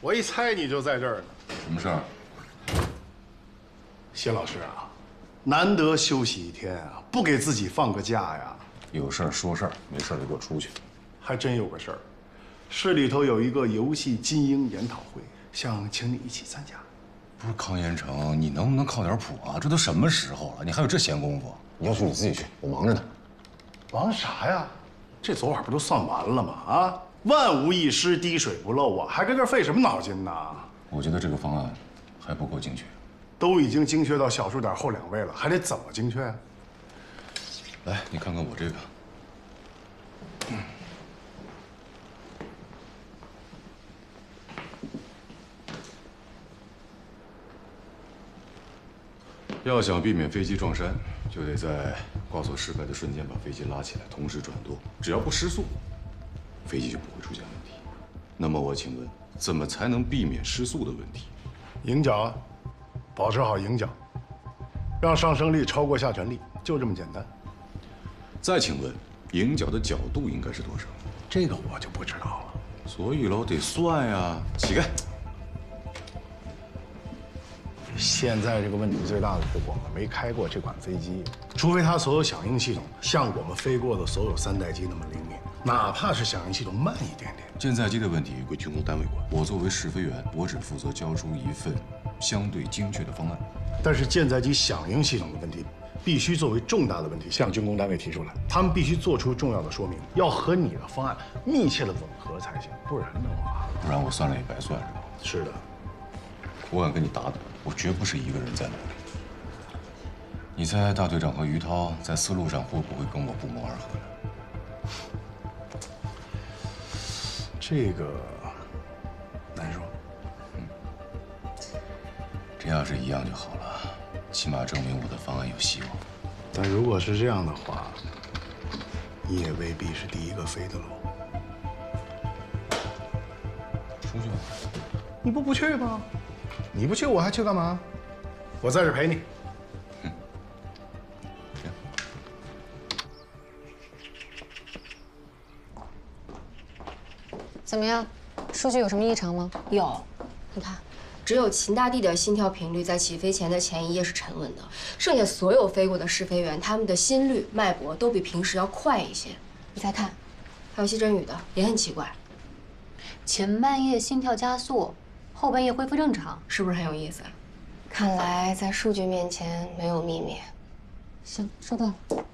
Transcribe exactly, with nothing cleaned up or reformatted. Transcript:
我一猜你就在这儿呢。 什么事儿？ 谢老师啊，难得休息一天啊，不给自己放个假呀？ 有事儿说事儿，没事儿就给我出去。 还真有个事儿，市里头有一个游戏精英研讨会，想请你一起参加。 不是康延成，你能不能靠点谱啊？这都什么时候了，你还有这闲工夫？你要去你自己去，我忙着呢。 忙啥呀？这昨晚不都算完了吗？啊，万无一失，滴水不漏啊，还跟这儿费什么脑筋呢？ 我觉得这个方案还不够精确。 都已经精确到小数点后两位了，还得怎么精确啊？ 来，你看看我这个。嗯。要想避免飞机撞山，就得在挂锁失败的瞬间把飞机拉起来，同时转舵。只要不失速，飞机就不会出现问题。那么我请问，怎么才能避免失速的问题？ 迎角啊，保持好迎角，让上升力超过下沉力，就这么简单。 再请问，迎角的角度应该是多少？ 这个我就不知道了。 所以喽，得算呀。起开。 现在这个问题最大的是我们没开过这款飞机，除非它所有响应系统像我们飞过的所有三代机那么灵敏，哪怕是响应系统慢一点点。 舰载机的问题归军工单位管，我作为试飞员，我只负责交出一份相对精确的方案。 但是舰载机响应系统的问题，必须作为重大的问题向军工单位提出来，他们必须做出重要的说明，要和你的方案密切的吻合才行，不然的话， 不然我算了也白算，是吧？ 是的。 我敢跟你打赌，我绝不是一个人在努力。你猜大队长和于涛在思路上会不会跟我不谋而合呢？ 这个难说。 嗯，这要是一样就好了，起码证明我的方案有希望。 但如果是这样的话，你也未必是第一个飞的喽。 出去吧。 你不不去吗？你不去，我还去干嘛？我在这陪你。 嗯。 怎么样？数据有什么异常吗？ 有， 你看， 只有秦大帝的心跳频率在起飞前的前一夜是沉稳的，剩下所有飞过的试飞员，他们的心率、脉搏都比平时要快一些。 你再看， 还有谢振宇的也很奇怪， 前半夜心跳加速，后半夜恢复正常， 是不是很有意思？ 看来在数据面前没有秘密。行，收到了。